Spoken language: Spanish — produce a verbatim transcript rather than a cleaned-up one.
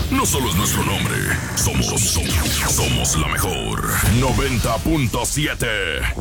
no solo es nuestro nombre, somos, somos, somos la mejor. noventa punto siete.